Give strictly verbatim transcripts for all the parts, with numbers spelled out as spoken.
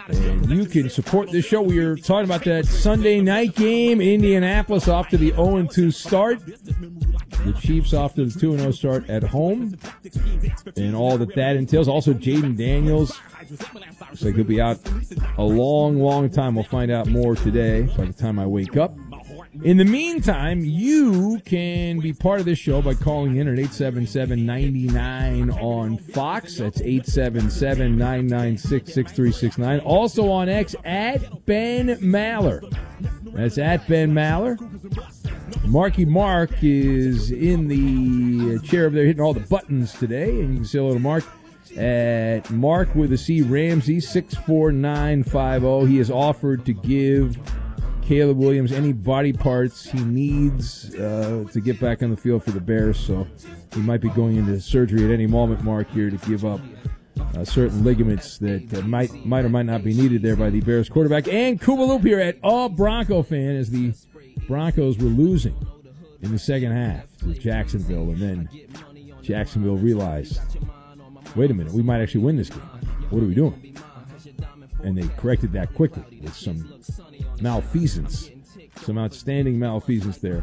And you can support this show. We are talking about that Sunday night game. Indianapolis off to the oh and two start. The Chiefs off to the two and oh start at home. And all that that entails. Also, Jaden Daniels. Looks like he'll be out a long, long time. We'll find out more today by the time I wake up. In the meantime, you can be part of this show by calling in at eight seven seven, nine nine on Fox. That's eight seven seven, nine nine six, six three six nine. Also on X, at Ben Maller. That's at Ben Maller. Marky Mark is in the chair over there hitting all the buttons today. And you can say hello to Mark at Mark with a C Ramsey, six four nine five zero. He has offered to give Caleb Williams any body parts he needs uh, to get back on the field for the Bears, so he might be going into surgery at any moment, Mark, here to give up uh, certain ligaments that uh, might might or might not be needed there by the Bears quarterback. And Kubaloop here at a Bronco fan as the Broncos were losing in the second half to Jacksonville, and then Jacksonville realized, wait a minute, we might actually win this game. What are we doing? And they corrected that quickly with some malfeasance, some outstanding malfeasance there.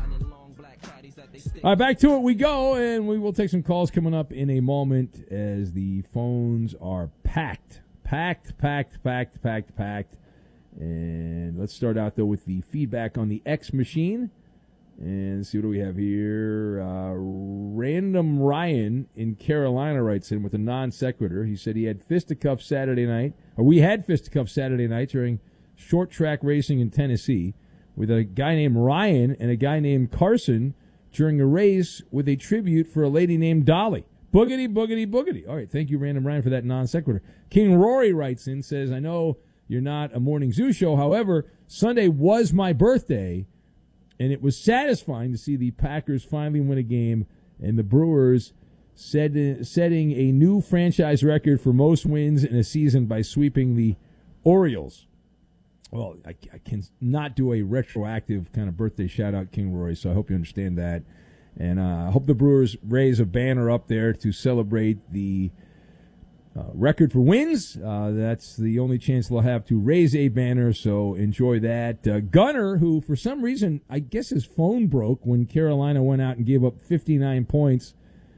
All right, back to it we go, and we will take some calls coming up in a moment as the phones are packed. Packed, packed, packed, packed, packed. And let's start out, though, with the feedback on the X machine. And see what do we have here. Uh, Random Ryan in Carolina writes in with a non sequitur. He said he had fisticuffs Saturday night, or we had fisticuffs Saturday night during short track racing in Tennessee with a guy named Ryan and a guy named Carson during a race with a tribute for a lady named Dolly. Boogity, boogity, boogity. All right, thank you, Random Ryan, for that non sequitur. King Rory writes in, says, I know you're not a morning zoo show. However, Sunday was my birthday, and it was satisfying to see the Packers finally win a game and the Brewers set, setting a new franchise record for most wins in a season by sweeping the Orioles. Well, I, I can not do a retroactive kind of birthday shout-out, King Roy, so I hope you understand that. And uh, I hope the Brewers raise a banner up there to celebrate the uh, record for wins. Uh, that's the only chance they'll have to raise a banner, so enjoy that. Uh, Gunner, who for some reason, I guess his phone broke when Carolina went out and gave up fifty-nine points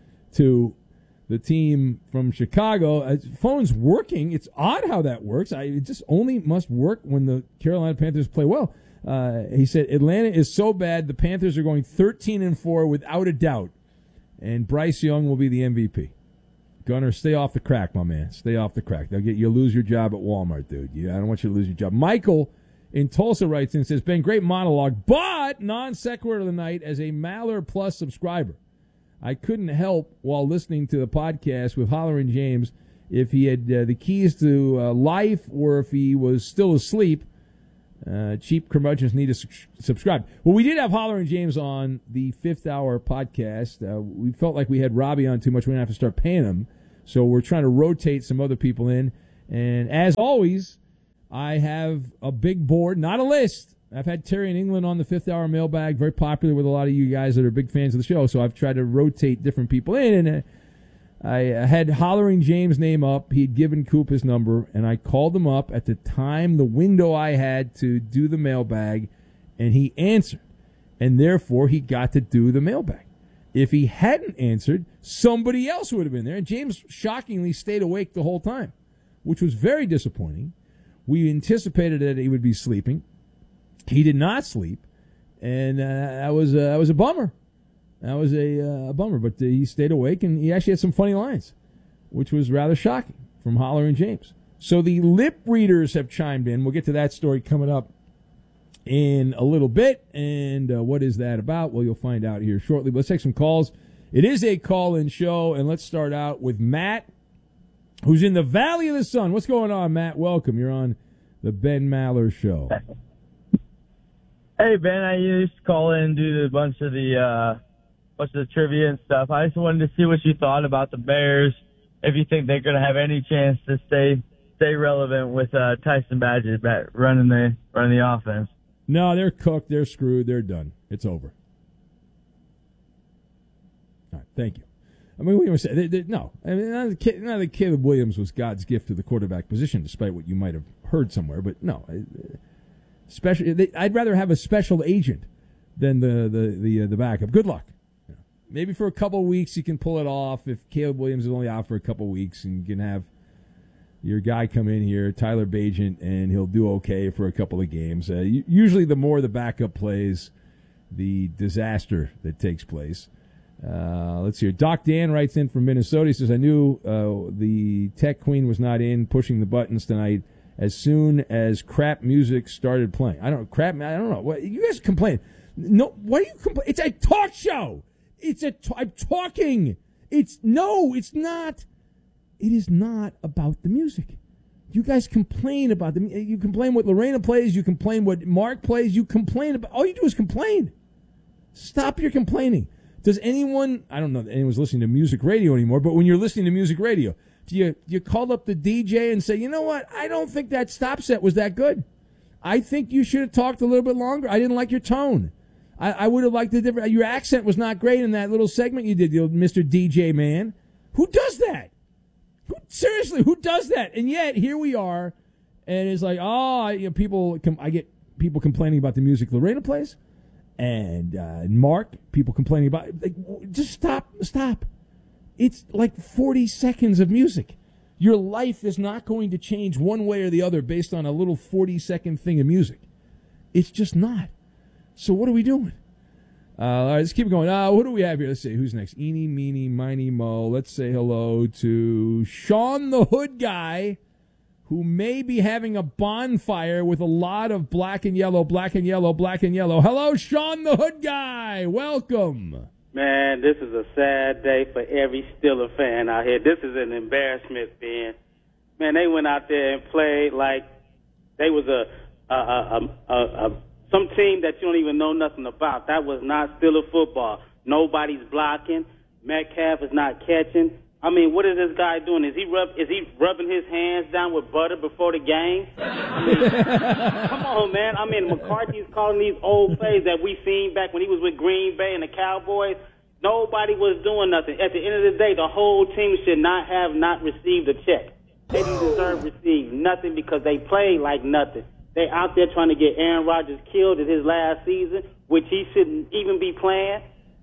to the team from Chicago. Uh, phone's working. It's odd how that works. I, it just only must work when the Carolina Panthers play well. Uh, he said, Atlanta is so bad, the Panthers are going thirteen and four without a doubt, and Bryce Young will be the M V P. Gunner, stay off the crack, my man. Stay off the crack. They'll get, you'll lose your job at Walmart, dude. You, I don't want you to lose your job. Michael in Tulsa writes in and says, Ben, great monologue, but non-sequitur of the night as a Maller Plus subscriber. I couldn't help while listening to the podcast with Hollerin' James if he had uh, the keys to uh, life or if he was still asleep. Uh, cheap curmudgeons need to su- subscribe. Well, we did have Hollerin' James on the fifth hour podcast. Uh, we felt like we had Robbie on too much. We didn't have to start paying him. So we're trying to rotate some other people in. And as always, I have a big board, not a list. I've had Terry in England on the fifth hour mailbag, very popular with a lot of you guys that are big fans of the show. So I've tried to rotate different people in. And I had Hollerin' James' name up. He'd given Coop his number, and I called him up at the time, the window I had to do the mailbag, and he answered. And therefore, he got to do the mailbag. If he hadn't answered, somebody else would have been there. And James shockingly stayed awake the whole time, which was very disappointing. We anticipated that he would be sleeping. He did not sleep, and uh, that was uh, that was a bummer. That was a, uh, a bummer, but uh, he stayed awake, and he actually had some funny lines, which was rather shocking from Hollerin' James. So the lip readers have chimed in. We'll get to that story coming up in a little bit, and uh, what is that about? Well, you'll find out here shortly. But let's take some calls. It is a call-in show, and let's start out with Matt, who's in the Valley of the Sun. What's going on, Matt? Welcome. You're on the Ben Maller Show. Hey, Ben, I used to call in and do a bunch of the uh, bunch of the trivia and stuff. I just wanted to see what you thought about the Bears, if you think they're going to have any chance to stay stay relevant with uh, Tyson Badgett running the running the offense. No, they're cooked. They're screwed. They're done. It's over. All right, thank you. I mean, we say they, they, no. I mean, not that, not that Caleb Williams was God's gift to the quarterback position, despite what you might have heard somewhere. But no, special. They, I'd rather have a special agent than the the the, uh, the backup. Good luck. Yeah. Maybe for a couple of weeks you can pull it off. If Caleb Williams is only out for a couple of weeks, and you can have your guy come in here, Tyler Bagent, and he'll do okay for a couple of games. Uh, usually, the more the backup plays, the disaster that takes place. Uh, let's see here. Doc Dan writes in from Minnesota. He says, I knew uh, the tech queen was not in pushing the buttons tonight as soon as crap music started playing. I don't know. Crap, I don't know. What, you guys complain. No, why do you complain? It's a talk show. It's a t- I'm talking. It's no, it's not. It is not about the music. You guys complain about the You complain what Lorena plays. You complain what Mark plays. You complain about. All you do is complain. Stop your complaining. Does anyone, I don't know if anyone's listening to music radio anymore, but when you're listening to music radio, do you, do you call up the D J and say, you know what, I don't think that stop set was that good. I think you should have talked a little bit longer. I didn't like your tone. I, I would have liked the different, your accent was not great in that little segment you did, you know, Mister D J man. Who does that? Who, seriously, who does that? And yet, here we are, and it's like, oh, I, you know, people, I get people complaining about the music Lorena plays. And uh, Mark, people complaining about it. Like, just stop, stop. It's like forty seconds of music. Your life is not going to change one way or the other based on a little forty-second thing of music. It's just not. So what are we doing? Uh, all right, let's keep going. Uh, what do we have here? Let's see. Who's next? Eeny, meeny, miny, mo. Let's say hello to Sean the Hood Guy, who may be having a bonfire with a lot of black and yellow, black and yellow, black and yellow. Hello, Sean the Hood Guy. Welcome. Man, this is a sad day for every Steeler fan out here. This is an embarrassment, Ben. Man, they went out there and played like they was a, a, a, a, a some team that you don't even know nothing about. That was not Steeler football. Nobody's blocking. Metcalf is not catching. I mean, what is this guy doing? Is he rub? Is he rubbing his hands down with butter before the game? I mean, come on, man. I mean, McCarthy's calling these old plays that we seen back when he was with Green Bay and the Cowboys. Nobody was doing nothing. At the end of the day, the whole team should not have not received a check. They didn't deserve to receive nothing because they played like nothing. They out there trying to get Aaron Rodgers killed in his last season, which he shouldn't even be playing.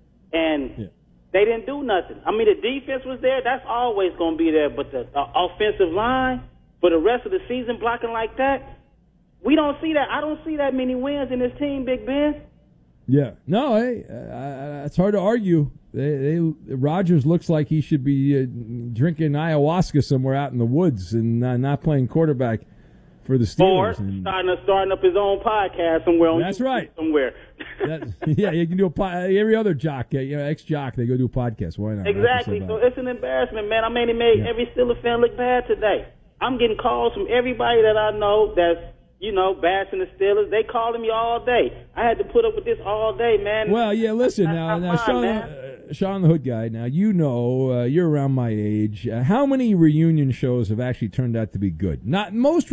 And yeah. They didn't do nothing. I mean, the defense was there. That's always going to be there. But the uh, offensive line for the rest of the season blocking like that, we don't see that. I don't see that many wins in this team, Big Ben. Yeah. No, hey, uh, it's hard to argue. They, they, Rodgers looks like he should be uh, drinking ayahuasca somewhere out in the woods and uh, not playing quarterback for the Steelers. Or and, starting, starting up his own podcast somewhere. On that's YouTube right. Somewhere. that, yeah, you can do a pod, every other jock, uh, you know, ex-jock, they go do a podcast. Why not? Exactly. So, so it's an embarrassment, man. I mean, it made yeah. every Steelers fan look bad today. I'm getting calls from everybody that I know that's, you know, bashing the Steelers. They calling me all day. I had to put up with this all day, man. Well, yeah, listen, that's now, now fine, Sean, uh, Sean the Hood Guy, now, you know, uh, you're around my age. Uh, how many reunion shows have actually turned out to be good? Not most